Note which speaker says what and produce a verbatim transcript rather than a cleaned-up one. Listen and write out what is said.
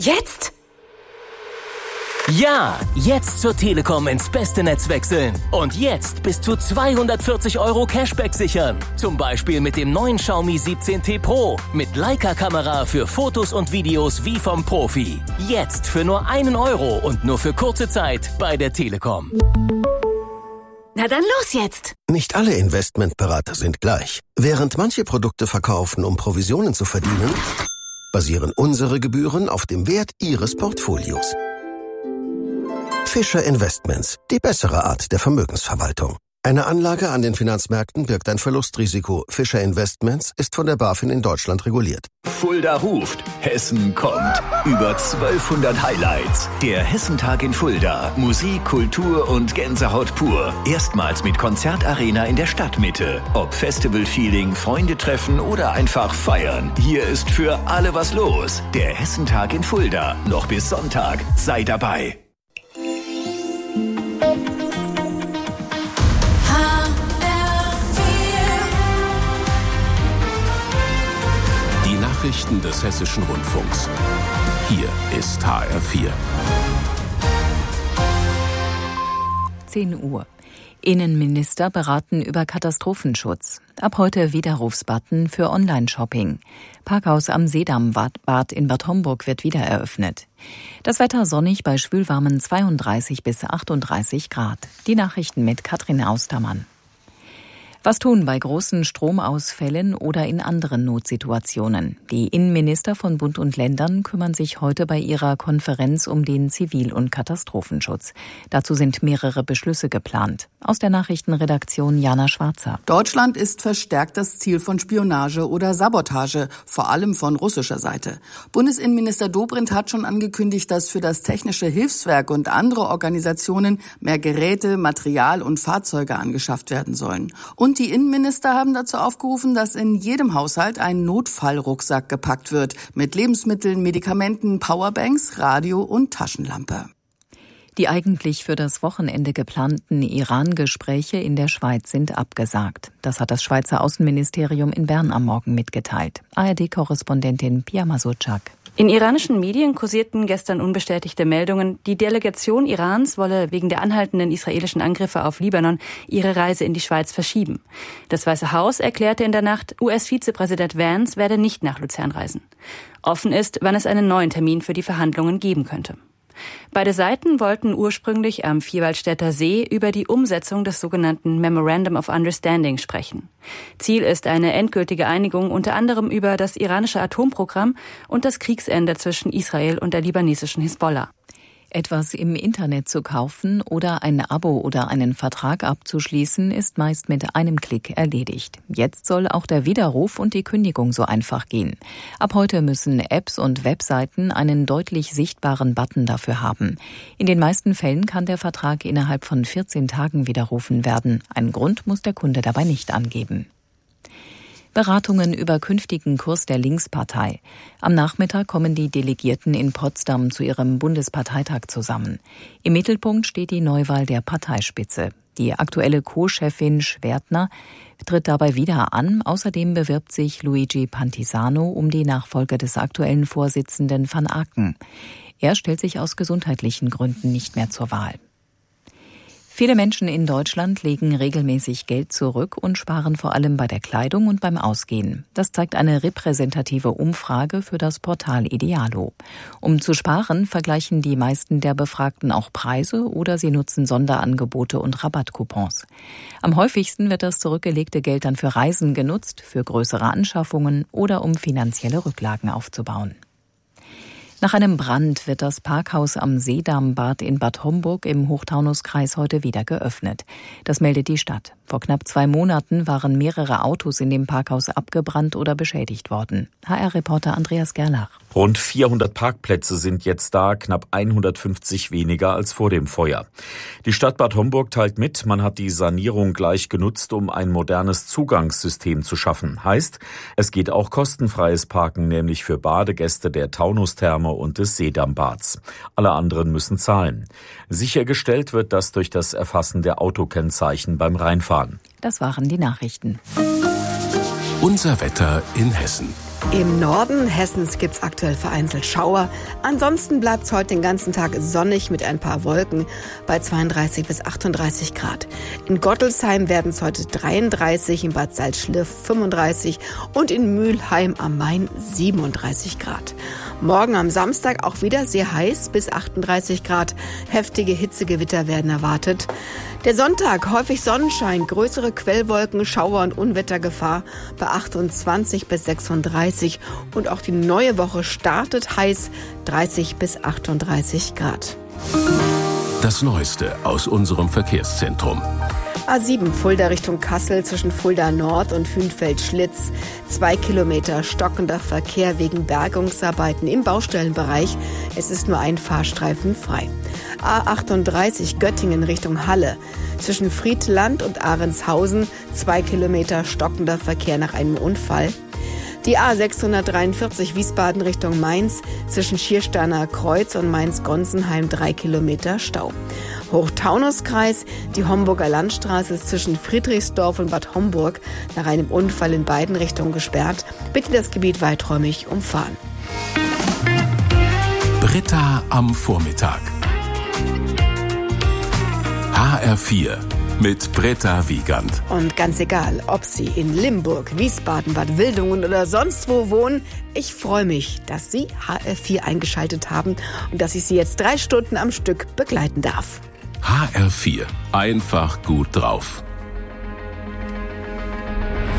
Speaker 1: Jetzt?
Speaker 2: Ja, jetzt zur Telekom ins beste Netz wechseln. Und jetzt bis zu zweihundertvierzig Euro Cashback sichern. Zum Beispiel mit dem neuen Xiaomi siebzehn T Pro. Mit Leica-Kamera für Fotos und Videos wie vom Profi. Jetzt für nur einen Euro und nur für kurze Zeit bei der Telekom.
Speaker 1: Na dann los jetzt!
Speaker 3: Nicht alle Investmentberater sind gleich. Während manche Produkte verkaufen, um Provisionen zu verdienen, basieren unsere Gebühren auf dem Wert Ihres Portfolios. Fischer Investments, die bessere Art der Vermögensverwaltung. Eine Anlage an den Finanzmärkten birgt ein Verlustrisiko. Fischer Investments ist von der BaFin in Deutschland reguliert.
Speaker 4: Fulda ruft, Hessen kommt. Über zwölfhundert Highlights. Der Hessentag in Fulda. Musik, Kultur und Gänsehaut pur. Erstmals mit Konzertarena in der Stadtmitte. Ob Festival-Feeling, Freunde treffen oder einfach feiern. Hier ist für alle was los. Der Hessentag in Fulda. Noch bis Sonntag. Sei dabei.
Speaker 5: Nachrichten des Hessischen Rundfunks. Hier ist H R vier.
Speaker 6: zehn Uhr. Innenminister beraten über Katastrophenschutz. Ab heute Widerrufsbutton für Online-Shopping. Parkhaus am Seedam-Bad in Bad Homburg wird wieder eröffnet. Das Wetter sonnig bei schwülwarmen zweiunddreißig bis achtunddreißig Grad. Die Nachrichten mit Katrin Austermann. Was tun bei großen Stromausfällen oder in anderen Notsituationen? Die Innenminister von Bund und Ländern kümmern sich heute bei ihrer Konferenz um den Zivil- und Katastrophenschutz. Dazu sind mehrere Beschlüsse geplant. Aus der Nachrichtenredaktion Jana Schwarzer.
Speaker 7: Deutschland ist verstärkt das Ziel von Spionage oder Sabotage, vor allem von russischer Seite. Bundesinnenminister Dobrindt hat schon angekündigt, dass für das Technische Hilfswerk und andere Organisationen mehr Geräte, Material und Fahrzeuge angeschafft werden sollen. Und Und die Innenminister haben dazu aufgerufen, dass in jedem Haushalt ein Notfallrucksack gepackt wird mit Lebensmitteln, Medikamenten, Powerbanks, Radio und Taschenlampe.
Speaker 6: Die eigentlich für das Wochenende geplanten Iran-Gespräche in der Schweiz sind abgesagt. Das hat das Schweizer Außenministerium in Bern am Morgen mitgeteilt. A R D-Korrespondentin Pia Masutschak.
Speaker 8: In iranischen Medien kursierten gestern unbestätigte Meldungen, die Delegation Irans wolle wegen der anhaltenden israelischen Angriffe auf Libanon ihre Reise in die Schweiz verschieben. Das Weiße Haus erklärte in der Nacht, U S-Vizepräsident Vance werde nicht nach Luzern reisen. Offen ist, wann es einen neuen Termin für die Verhandlungen geben könnte. Beide Seiten wollten ursprünglich am Vierwaldstätter See über die Umsetzung des sogenannten Memorandum of Understanding sprechen. Ziel ist eine endgültige Einigung unter anderem über das iranische Atomprogramm und das Kriegsende zwischen Israel und der libanesischen Hisbollah.
Speaker 6: Etwas im Internet zu kaufen oder ein Abo oder einen Vertrag abzuschließen, ist meist mit einem Klick erledigt. Jetzt soll auch der Widerruf und die Kündigung so einfach gehen. Ab heute müssen Apps und Webseiten einen deutlich sichtbaren Button dafür haben. In den meisten Fällen kann der Vertrag innerhalb von vierzehn Tagen widerrufen werden. Einen Grund muss der Kunde dabei nicht angeben. Beratungen über künftigen Kurs der Linkspartei. Am Nachmittag kommen die Delegierten in Potsdam zu ihrem Bundesparteitag zusammen. Im Mittelpunkt steht die Neuwahl der Parteispitze. Die aktuelle Co-Chefin Schwertner tritt dabei wieder an. Außerdem bewirbt sich Luigi Pantisano um die Nachfolge des aktuellen Vorsitzenden van Aken. Er stellt sich aus gesundheitlichen Gründen nicht mehr zur Wahl. Viele Menschen in Deutschland legen regelmäßig Geld zurück und sparen vor allem bei der Kleidung und beim Ausgehen. Das zeigt eine repräsentative Umfrage für das Portal Idealo. Um zu sparen, vergleichen die meisten der Befragten auch Preise oder sie nutzen Sonderangebote und Rabattcoupons. Am häufigsten wird das zurückgelegte Geld dann für Reisen genutzt, für größere Anschaffungen oder um finanzielle Rücklagen aufzubauen. Nach einem Brand wird das Parkhaus am Seedam-Bad in Bad Homburg im Hochtaunuskreis heute wieder geöffnet. Das meldet die Stadt. Vor knapp zwei Monaten waren mehrere Autos in dem Parkhaus abgebrannt oder beschädigt worden. H R-Reporter Andreas Gerlach.
Speaker 9: Rund vierhundert Parkplätze sind jetzt da, knapp hundertfünfzig weniger als vor dem Feuer. Die Stadt Bad Homburg teilt mit, man hat die Sanierung gleich genutzt, um ein modernes Zugangssystem zu schaffen. Heißt, es geht auch kostenfreies Parken, nämlich für Badegäste der Taunustherme und des Seedambads. Alle anderen müssen zahlen. Sichergestellt wird das durch das Erfassen der Autokennzeichen beim Reinfahren.
Speaker 6: Das waren die Nachrichten.
Speaker 5: Unser Wetter in Hessen.
Speaker 10: Im Norden Hessens gibt es aktuell vereinzelt Schauer. Ansonsten bleibt es heute den ganzen Tag sonnig mit ein paar Wolken bei zweiunddreißig bis achtunddreißig Grad. In Gottelsheim werden es heute dreiunddreißig, in Bad Salzschlirf fünfunddreißig und in Mülheim am Main siebenunddreißig Grad. Morgen am Samstag auch wieder sehr heiß bis achtunddreißig Grad. Heftige Hitzegewitter werden erwartet. Der Sonntag häufig Sonnenschein, größere Quellwolken, Schauer und Unwettergefahr bei achtundzwanzig bis sechsunddreißig. Und auch die neue Woche startet heiß, dreißig bis achtunddreißig Grad.
Speaker 5: Das Neueste aus unserem Verkehrszentrum.
Speaker 10: A sieben Fulda Richtung Kassel zwischen Fulda Nord und Hünfeld-Schlitz. Zwei Kilometer stockender Verkehr wegen Bergungsarbeiten im Baustellenbereich. Es ist nur ein Fahrstreifen frei. A achtunddreißig Göttingen Richtung Halle. Zwischen Friedland und Ahrenshausen. Zwei Kilometer stockender Verkehr nach einem Unfall. Die A sechshundertdreiundvierzig Wiesbaden Richtung Mainz. Zwischen Schiersteiner Kreuz und Mainz-Gonsenheim drei Kilometer Stau. Hochtaunuskreis, die Homburger Landstraße ist zwischen Friedrichsdorf und Bad Homburg nach einem Unfall in beiden Richtungen gesperrt. Bitte das Gebiet weiträumig umfahren.
Speaker 5: Britta am Vormittag. H R vier mit Britta Wiegand.
Speaker 10: Und ganz egal, ob Sie in Limburg, Wiesbaden, Bad Wildungen oder sonst wo wohnen, ich freue mich, dass Sie H R vier eingeschaltet haben und dass ich Sie jetzt drei Stunden am Stück begleiten darf.
Speaker 5: H R vier. Einfach gut drauf.